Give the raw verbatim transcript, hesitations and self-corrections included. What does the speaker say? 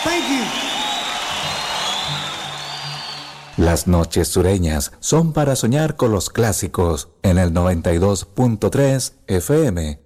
Thank you. Las noches sureñas son para soñar con los clásicos en el noventa y dos punto tres F M.